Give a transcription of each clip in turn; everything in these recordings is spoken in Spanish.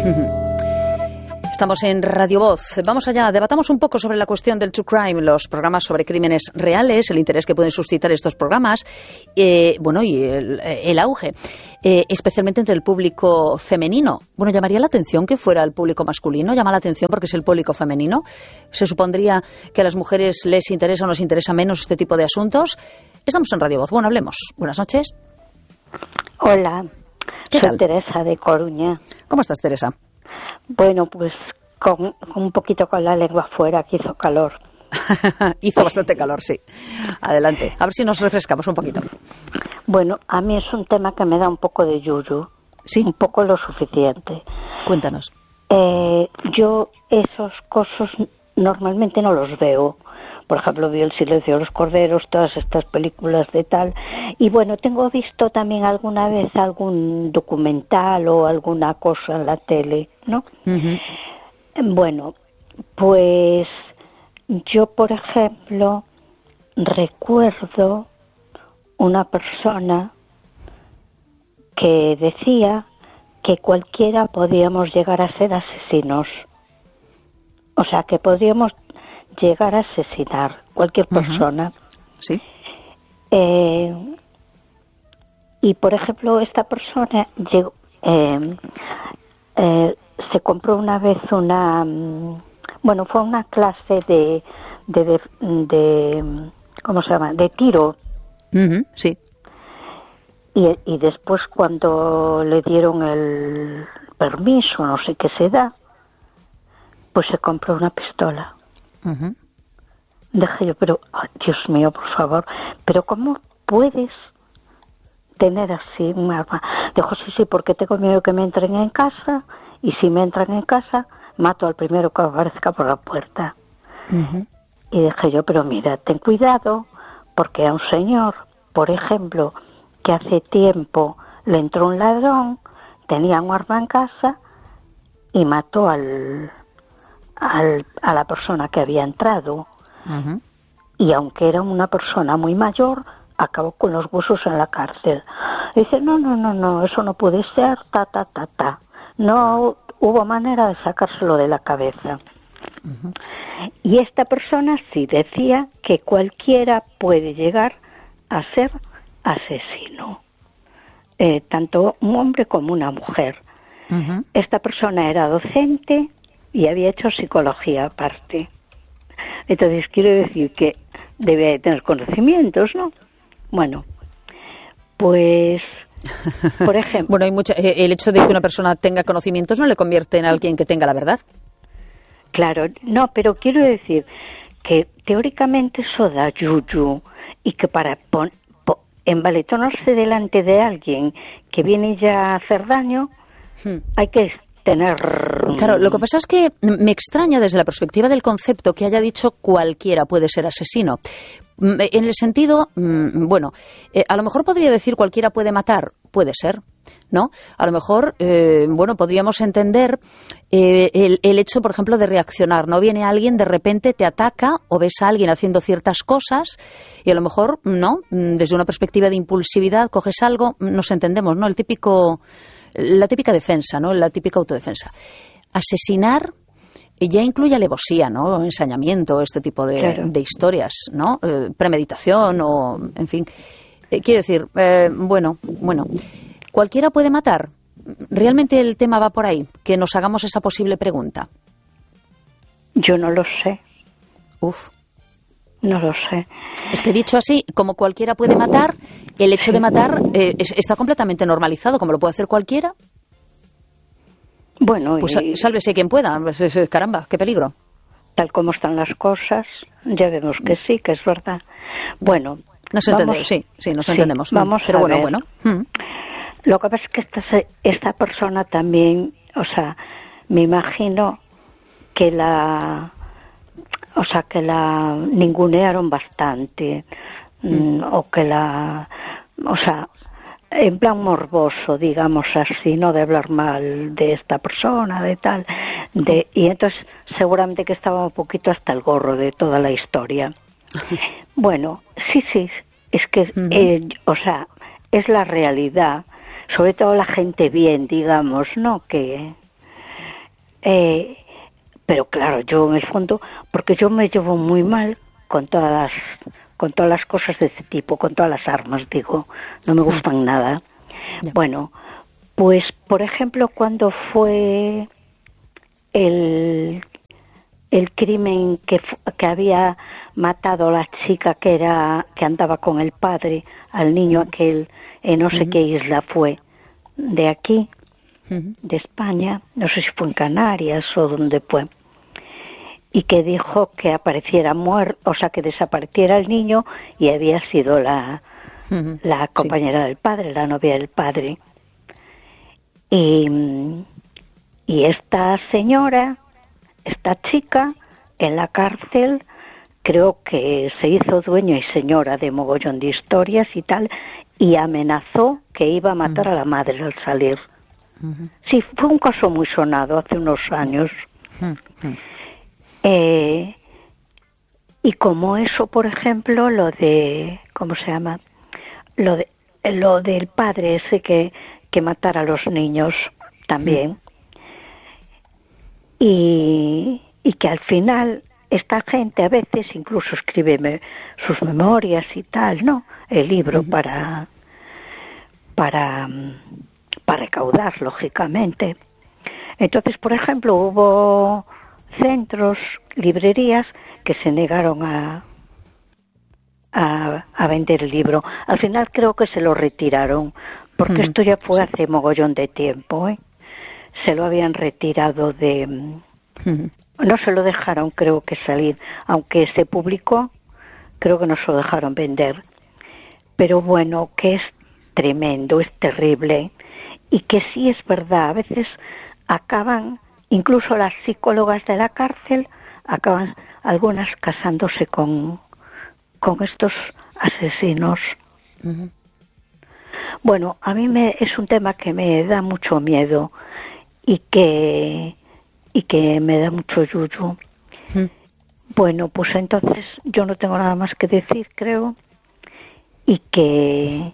Estamos en Radio Voz. Vamos allá, debatamos un poco sobre la cuestión del true crime, los programas sobre crímenes reales, el interés que pueden suscitar estos programas, y el auge, especialmente entre el público femenino. Bueno, llamaría la atención que fuera el público masculino, llama la atención porque es el público femenino. Se supondría que a las mujeres les interesa o nos interesa menos este tipo de asuntos. Estamos en Radio Voz. Bueno, hablemos. Buenas noches. Hola, ¿Qué soy tal? Teresa de Coruña. ¿Cómo estás, Teresa? Bueno, pues con un poquito con la lengua afuera, que hizo calor. Hizo bastante calor, sí. Adelante. A ver si nos refrescamos un poquito. Bueno, a mí es un tema que me da un poco de yuyu. Sí. Un poco lo suficiente. Cuéntanos. Yo esos cosas normalmente no los veo. Por ejemplo, vi El silencio de los corderos, todas estas películas de tal. Y bueno, tengo visto también alguna vez algún documental o alguna cosa en la tele, ¿no? Uh-huh. Bueno, pues yo, por ejemplo, recuerdo una persona que decía que cualquiera podíamos llegar a ser asesinos. O sea, que podíamos llegar a asesinar cualquier persona. Sí. Y, por ejemplo, esta persona llegó, se compró una vez fue una clase de ¿cómo se llama? De tiro. Uh-huh. Sí. Y después, cuando le dieron el permiso, no sé qué se da, pues se compró una pistola. Uh-huh. Dije yo, pero, Dios mío, por favor, pero ¿cómo puedes tener así un arma? Dijo, sí, porque tengo miedo que me entren en casa, y si me entran en casa, mato al primero que aparezca por la puerta. Uh-huh. Y dije yo, pero mira, ten cuidado, porque a un señor, por ejemplo, que hace tiempo le entró un ladrón, tenía un arma en casa y mató a la persona que había entrado. Uh-huh. Y aunque era una persona muy mayor, acabó con los huesos en la cárcel. Dice, no, eso no puede ser, ta. No hubo manera de sacárselo de la cabeza. Uh-huh. Y esta persona sí decía que cualquiera puede llegar a ser asesino, tanto un hombre como una mujer. Uh-huh. Esta persona era docente y había hecho psicología aparte. Entonces quiero decir que debe de tener conocimientos, ¿no? Bueno, pues, por ejemplo... Bueno, el hecho de que una persona tenga conocimientos no le convierte en alguien que tenga la verdad. Claro, no, pero quiero decir que teóricamente eso da yuyu y que para envaletonarse delante de alguien que viene ya a hacer daño, hay que tener... Claro, lo que pasa es que me extraña desde la perspectiva del concepto que haya dicho cualquiera puede ser asesino. En el sentido, a lo mejor podría decir cualquiera puede matar, puede ser, ¿no? A lo mejor, podríamos entender el hecho, por ejemplo, de reaccionar, ¿no? Viene alguien, de repente te ataca o ves a alguien haciendo ciertas cosas y a lo mejor, ¿no? Desde una perspectiva de impulsividad coges algo, nos entendemos, ¿no? La típica defensa, ¿no? La típica autodefensa. Asesinar ya incluye alevosía, ¿no? Ensañamiento, este tipo de historias, ¿no? Premeditación o, en fin. Quiero decir, ¿cualquiera puede matar? ¿Realmente el tema va por ahí? Que nos hagamos esa posible pregunta. Yo no lo sé. No lo sé. Es que dicho así, como cualquiera puede matar, el hecho de matar está completamente normalizado, como lo puede hacer cualquiera. Bueno, pues sálvese quien pueda. Caramba, qué peligro. Tal como están las cosas, ya vemos que sí, que es verdad. Bueno, nos entendemos, sí, nos entendemos. Vamos pero a ver. bueno. Lo que pasa es que esta persona también, o sea, me imagino que la ningunearon bastante, en plan morboso, digamos así, no de hablar mal de esta persona, de tal, y entonces seguramente que estaba un poquito hasta el gorro de toda la historia. Bueno, sí, es que, es la realidad, sobre todo la gente bien, digamos, ¿no? Que Pero claro, yo en el fondo, porque yo me llevo muy mal con todas las cosas de ese tipo, con todas las armas, digo, no me gustan nada. Bueno, pues por ejemplo, cuando fue el crimen que había matado a la chica que andaba con el padre, al niño aquel, en no sé qué isla fue, de aquí, de España, no sé si fue en Canarias o donde fue, y que dijo que apareciera muerto, o sea, que desapareciera el niño y había sido la compañera del padre, la novia del padre. Y esta señora, esta chica, en la cárcel, creo que se hizo dueña y señora de mogollón de historias y tal, y amenazó que iba a matar a la madre al salir. Sí, fue un caso muy sonado hace unos años. Y como eso, por ejemplo, lo de, ¿cómo se llama? Lo del padre ese que matara a los niños también. Y que al final esta gente a veces incluso escribe sus memorias y tal, ¿no? El libro para recaudar, lógicamente. Entonces, por ejemplo, hubo centros, librerías que se negaron a vender el libro. Al final creo que se lo retiraron, porque esto ya fue hace mogollón de tiempo, ¿eh? Se lo habían retirado no se lo dejaron, creo que salir, aunque se publicó, creo que no se lo dejaron vender. Pero bueno, que es tremendo, es terrible, y que sí es verdad, a veces acaban, incluso las psicólogas de la cárcel, acaban algunas casándose con estos asesinos. Bueno, a mí es un tema que me da mucho miedo y que me da mucho yuyu. Bueno, pues entonces yo no tengo nada más que decir, creo, y que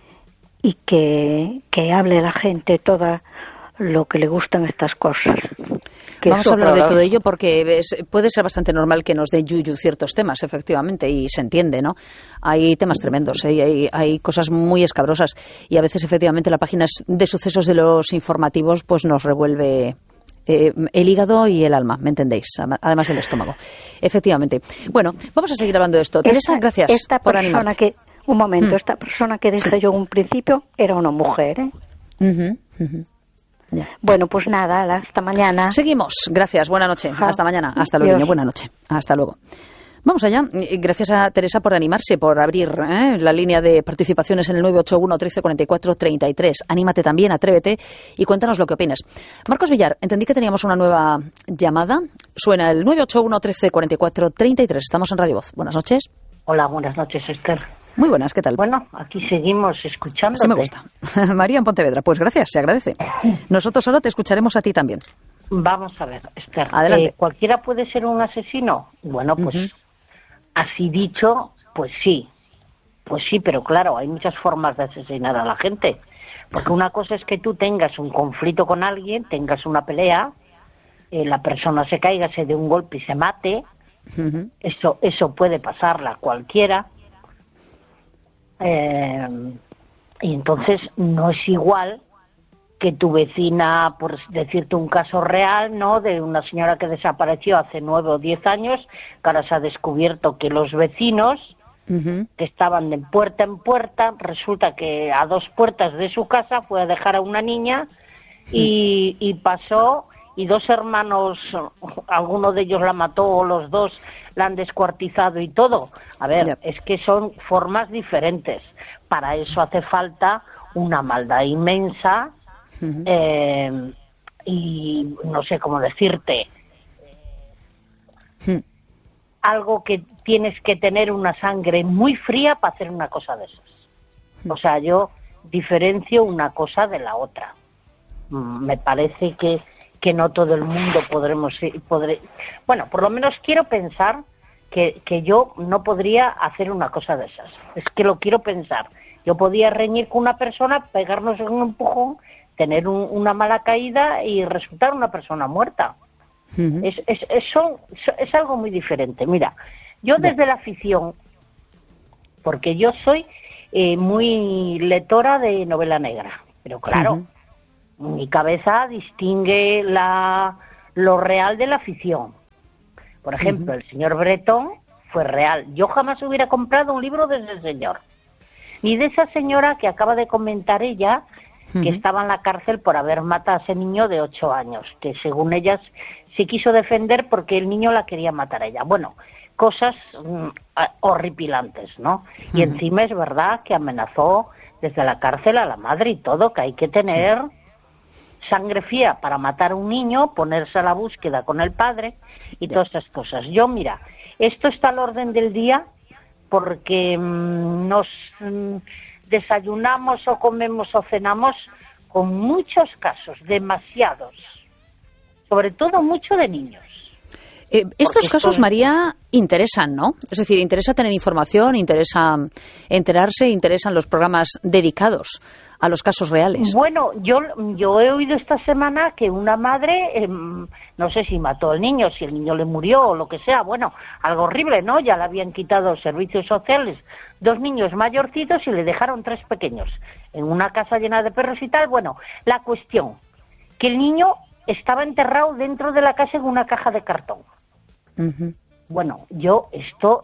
hable la gente toda lo que le gustan estas cosas. Vamos a hablar de todo ello porque puede ser bastante normal que nos den yuyu ciertos temas, efectivamente, y se entiende, ¿no? Hay temas tremendos, hay cosas muy escabrosas y a veces, efectivamente, la página de sucesos de los informativos pues nos revuelve el hígado y el alma, ¿me entendéis? Además del estómago. Efectivamente. Bueno, vamos a seguir hablando de esto. Teresa, gracias por animarte. Un momento, esta persona que dije yo en un principio era una mujer, ¿eh? Ya. Bueno, pues nada, hasta mañana. Seguimos. Gracias. Buena noche. Hasta mañana. Hasta luego. Buena noche. Hasta luego. Vamos allá. Gracias a Teresa por animarse, por abrir la línea de participaciones en el 981 13 44 33. Anímate también, atrévete y cuéntanos lo que opinas. Marcos Villar, entendí que teníamos una nueva llamada. Suena el 981 13 44 33. Estamos en Radio Voz. Buenas noches. Hola, buenas noches, Esther. Muy buenas, ¿qué tal? Bueno, aquí seguimos escuchándote. Así me gusta. María en Pontevedra, pues gracias, se agradece. Nosotros ahora te escucharemos a ti también. Vamos a ver, Esther. Adelante. ¿Cualquiera puede ser un asesino? Bueno, pues así dicho, pues sí. Pues sí, pero claro, hay muchas formas de asesinar a la gente. Porque una cosa es que tú tengas un conflicto con alguien, tengas una pelea, la persona se caiga, se dé un golpe y se mate. Eso puede pasarla a cualquiera. Y entonces no es igual que tu vecina, por decirte un caso real, ¿no?, de una señora que desapareció hace 9 o 10 años, que ahora se ha descubierto que los vecinos que estaban de puerta en puerta, resulta que a 2 puertas de su casa fue a dejar a una niña y pasó, y 2 hermanos, alguno de ellos la mató o los 2 la han descuartizado y todo. A ver, es que son formas diferentes. Para eso hace falta una maldad inmensa y no sé cómo decirte. Algo que tienes que tener una sangre muy fría para hacer una cosa de esas. O sea, yo diferencio una cosa de la otra. Me parece que no todo el mundo bueno, por lo menos quiero pensar que yo no podría hacer una cosa de esas. Es que lo quiero pensar. Yo podía reñir con una persona, pegarnos en un empujón, tener una mala caída y resultar una persona muerta. Es algo muy diferente. Mira, yo desde la ficción, porque yo soy muy lectora de novela negra, pero claro, mi cabeza distingue lo real de la ficción. Por ejemplo, el señor Bretón fue real. Yo jamás hubiera comprado un libro de ese señor, ni de esa señora que acaba de comentar ella, que estaba en la cárcel por haber matado a ese niño de 8 años, que según ellas se quiso defender porque el niño la quería matar a ella. Bueno, cosas horripilantes, ¿no? Y encima es verdad que amenazó desde la cárcel a la madre y todo, que hay que tener sangre fría para matar a un niño, ponerse a la búsqueda con el padre y todas estas cosas. Yo, mira, esto está al orden del día porque nos desayunamos o comemos o cenamos con muchos casos, demasiados, sobre todo mucho de niños. Estos casos, María, interesan, ¿no? Es decir, interesa tener información, interesa enterarse, interesan los programas dedicados a los casos reales. Bueno, yo he oído esta semana que una madre, no sé si mató al niño, si el niño le murió o lo que sea, bueno, algo horrible, ¿no? Ya le habían quitado servicios sociales 2 niños mayorcitos y le dejaron 3 pequeños en una casa llena de perros y tal. Bueno, la cuestión, que el niño estaba enterrado dentro de la casa en una caja de cartón. Bueno, esto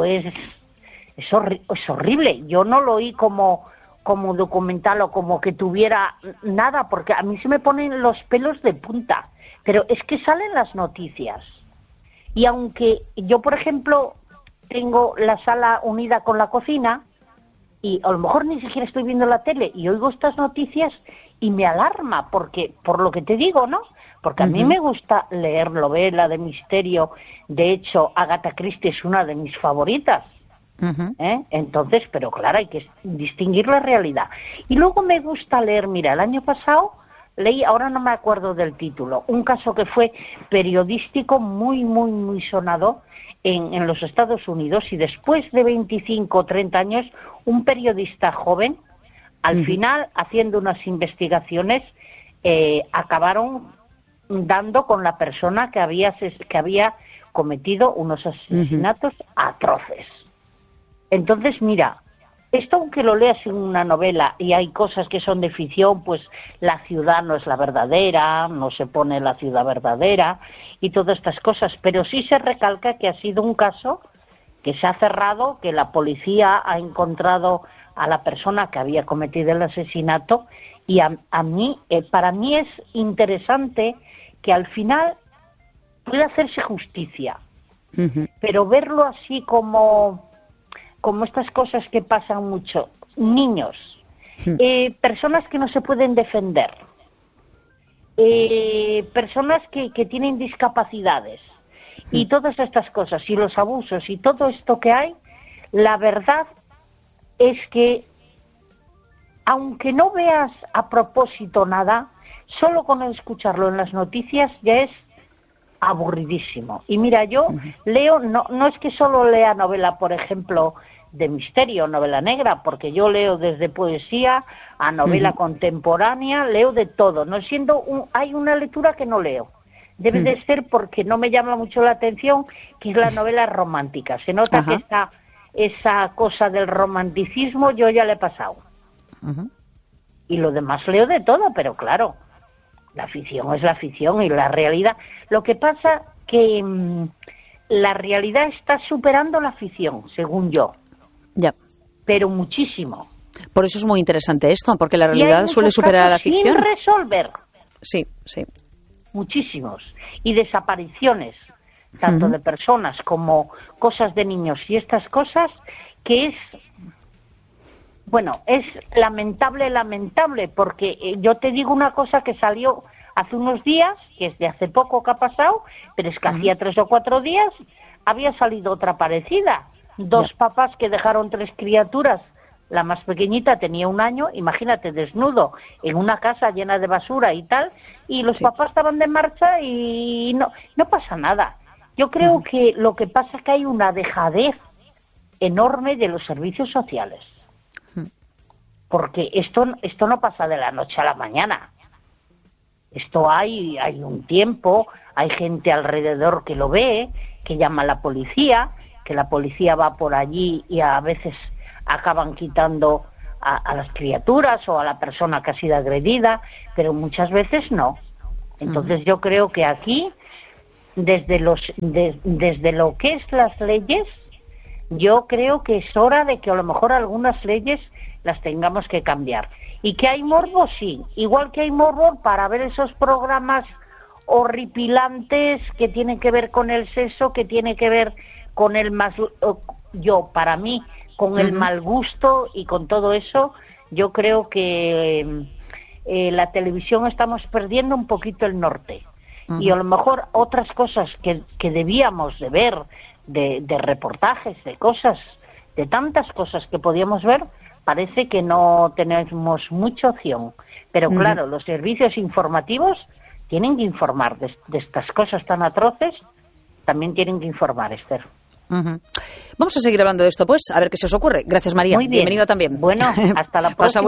es horrible. Yo no lo oí como documental o como que tuviera nada, porque a mí se me ponen los pelos de punta. Pero es que salen las noticias. Y aunque yo, por ejemplo, tengo la sala unida con la cocina, y a lo mejor ni siquiera estoy viendo la tele y oigo estas noticias y me alarma, porque por lo que te digo, ¿no? Porque a mí me gusta leer novela de misterio. De hecho, Agatha Christie es una de mis favoritas. Entonces, pero claro, hay que distinguir la realidad. Y luego me gusta leer, mira, el año pasado leí, ahora no me acuerdo del título, un caso que fue periodístico muy, muy, muy sonado en los Estados Unidos, y después de 25 o 30 años, un periodista joven, al final, haciendo unas investigaciones, acabaron dando con la persona que había cometido unos asesinatos atroces. Entonces, mira, esto aunque lo leas en una novela y hay cosas que son de ficción, pues la ciudad no es la verdadera, no se pone la ciudad verdadera y todas estas cosas, pero sí se recalca que ha sido un caso que se ha cerrado, que la policía ha encontrado a la persona que había cometido el asesinato, y para mí es interesante que al final pueda hacerse justicia, pero verlo así como estas cosas que pasan mucho, niños, personas que no se pueden defender, personas que tienen discapacidades y todas estas cosas y los abusos y todo esto que hay, la verdad es que aunque no veas a propósito nada, solo con escucharlo en las noticias ya es aburridísimo. Y mira, yo leo, no es que solo lea novela, por ejemplo, de misterio, novela negra, porque yo leo desde poesía a novela contemporánea, leo de todo. No siendo hay una lectura que no leo. Debe de ser porque no me llama mucho la atención, que es la novela romántica. Se nota que esa cosa del romanticismo yo ya le he pasado. Y lo demás leo de todo, pero claro, la ficción es la ficción y la realidad. Lo que pasa que la realidad está superando la ficción, según yo. Ya. Pero muchísimo. Por eso es muy interesante esto, porque la realidad suele superar a la ficción. Sin resolver. Sí, sí. Muchísimos. Y desapariciones, tanto de personas como cosas de niños y estas cosas, que es... Bueno, es lamentable, porque yo te digo una cosa que salió hace unos días, que es de hace poco que ha pasado, pero es que hacía 3 o 4 días había salido otra parecida. 2 papás que dejaron 3 criaturas, la más pequeñita tenía 1 año, imagínate, desnudo, en una casa llena de basura y tal, y los papás estaban de marcha y no pasa nada. Yo creo que lo que pasa es que hay una dejadez enorme de los servicios sociales. Porque esto no pasa de la noche a la mañana. Esto hay un tiempo, hay gente alrededor que lo ve, que llama a la policía, que la policía va por allí y a veces acaban quitando a las criaturas o a la persona que ha sido agredida, pero muchas veces no. Entonces yo creo que aquí, desde lo que es las leyes, yo creo que es hora de que a lo mejor algunas leyes las tengamos que cambiar. ¿Y que hay morbo? Sí. Igual que hay morbo para ver esos programas horripilantes que tienen que ver con el sexo, que tienen que ver con el para mí, con el mal gusto y con todo eso. Yo creo que la televisión estamos perdiendo un poquito el norte. Y a lo mejor otras cosas que debíamos de ver, de reportajes, de cosas, de tantas cosas que podíamos ver, parece que no tenemos mucha opción. Pero claro, los servicios informativos tienen que informar de estas cosas tan atroces, también tienen que informar, Esther. Vamos a seguir hablando de esto, pues, a ver qué se os ocurre. Gracias, María. Muy bien. Bienvenida también. Bueno, hasta la próxima.